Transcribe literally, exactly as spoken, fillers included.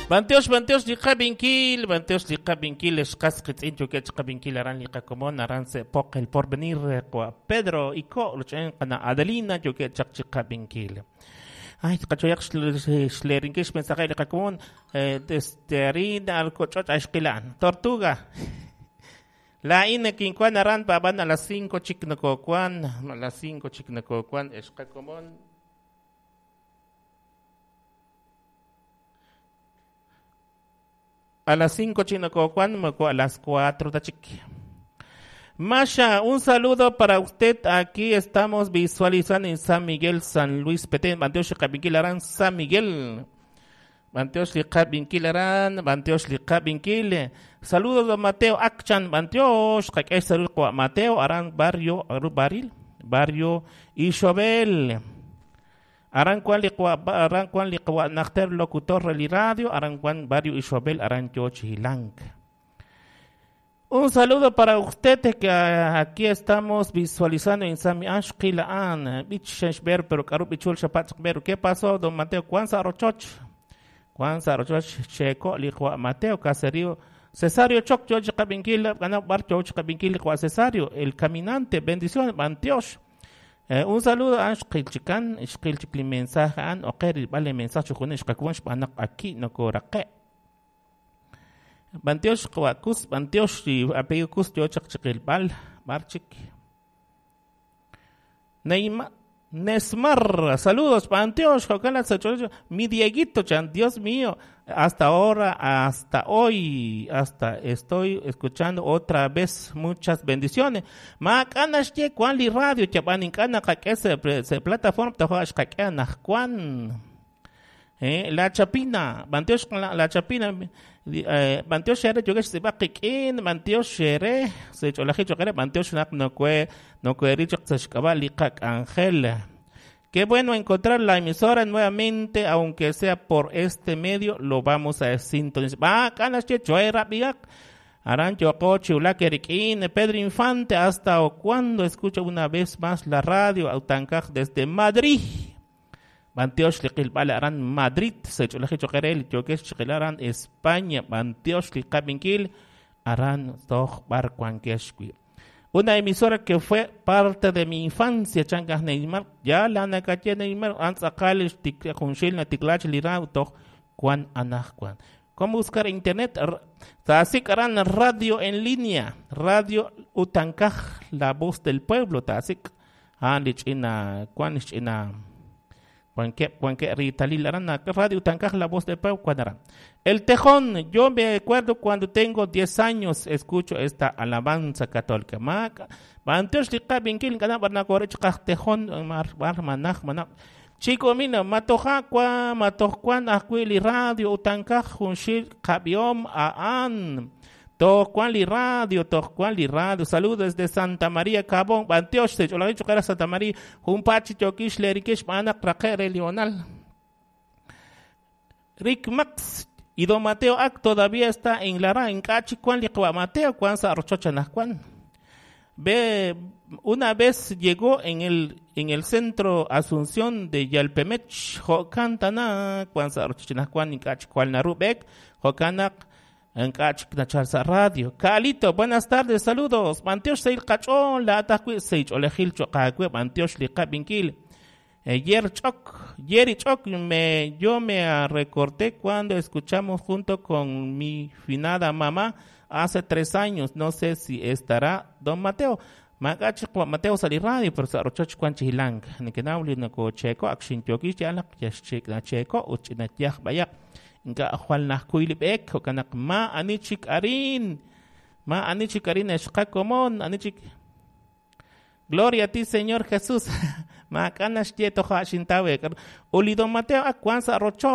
Banteos, banteos, liqa binkil, banteos, liqa binkil, escas qitzin chuket liqa binkil aran liqa común aran se poq el porvenir qua Pedro y co luchen qana Adelina chuket chaq liqa binkil. Ay, qachoyaq shleringkish mensaje liqa común desde harina al cochot ashqilan. Tortuga. La ine quincuan aran paban a las cinco chiknacocuan, a las cinco chiknacocuan esqa común. A las cinco chinacocuan, a las cuatro de chiqui. Masha, un saludo para usted. Aquí estamos visualizando en San Miguel, San Luis Petén, Banteos Liqabinquilarán, San Miguel. Banteos Liqabinquilarán, Banteos Liqabinquile. Saludos a Mateo Akchan, Banteos, Mateo, Arán, Barrio, Baril, Barrio Ishobel. Arancuan liqua arancuan liqua nakter locutor reli radio arancuan barrio Isabel Arancho Chilang. Un saludo para usted que aquí estamos visualizando en Sami Ashqilaan Bichshber pero Karu Bichul Shapat pero ¿qué pasó don Mateo Cuanza Rochoch? Cuanza Rochoch Checo liqua Mateo Caserio Cesario Choc George Cabinquil gana Barcho Cabinquil liqua Cesario el caminante bendición Banteos. Eh, un saludo a Shqilchikan, Shqilchikli mensaje an Oqeri, vale mensaje con Shqakunsh Banak aquí no corake. Banteosh Kwakus, Banteosh y apellido Kus, yo Chakchikil Bal, Marchik. Neima, Nesmar, saludos, Banteosh, Jocala Sachocho, mi Dieguito Chan, Dios mío, hasta ahora, hasta hoy, hasta estoy escuchando otra vez muchas bendiciones. Ma canas che cuan li radio chapanin cana que se se plataforma tahosh kakana cuan eh la chapina Banteosh la, la chapina eh Banteosh shere yo que se va qikin Banteosh shere se cholaje chokere Banteosh nak no kue no kue richo se kabali kak Ángel. Qué bueno encontrar la emisora nuevamente, aunque sea por este medio, lo vamos a sintonizar. Va, canas che choera biak. Arancho coche ulaqueriquín, Pedro Infante, hasta o cuando escucho una vez más la radio Autancaj desde Madrid. Banteosh liqilbal aran Madrid, se cholaje choquerel, choques chiquilaran España, Banteosh liqabinquil, aran toch barquanqueshqui. Una emisora que fue parte de mi infancia, Changas Neymar, ya la anacache Neymar, anzakal tikunshil na tiklach lirauto, cuan anahcuan. ¿Cómo buscar internet? Tasik aran radio en línea, radio Utancaj, la voz del pueblo, tasik. Anlich ina, cuanich ina, cuanque, cuanque ritalil aran, radio Utancaj, la voz del pueblo, cuanaran. El Tejón, yo me acuerdo cuando tengo diez años, escucho esta alabanza católica. Banteosh liqa binkil kana barnakorech qaj Tejón bar manaj manaj. Chico mina matoja kwa matojuan akwili radio Utancaj junshil qabiom aan. Tojuan radio, tojuan radio. Saludos desde Santa María Cabón. Banteosh se yo lo he dicho que era Santa María. Un pachi chokish lerikish manak raqere Leonal. Rick Max y don Mateo Ac todavía está en Lara, en Cachi, Juan Liqua Mateo, Juan Sarrochochanascuan. Ve, una vez llegó en el, en el centro Asunción de Yalpemech, Jocantana, Juan Sarrochochanascuan, en Cachi, Juan Narubek, Jocanak, en Cachi, Nacharza Radio. Calito, buenas tardes, saludos. Manteosh Seil Cachón, la Atacui, Seich, Olejil Chocacue, Manteosh Liqa Binkil. Ayer Choc, Jerry Choc, me, yo me recorté cuando escuchamos junto con mi finada mamá hace tres años. No sé si estará don Mateo. Magachi Mateo Sali Radio, pero Sarochoch Quanchilang. Ni que no le co checo, action choki, ya la check na checo, uchinatiach bayak. Nga Juan Nakuilibek, o canak ma anichik arin. Ma anichik arin es común, anichik. Gloria a ti, Señor Jesús. Macanas tieto hashintawe. Ulido Mateo a Juan Sarrocho.